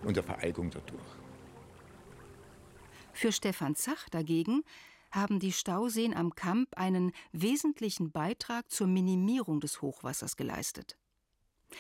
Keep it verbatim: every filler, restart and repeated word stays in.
und der Vereigung dadurch. Für Stefan Zach dagegen haben die Stauseen am Kamp einen wesentlichen Beitrag zur Minimierung des Hochwassers geleistet.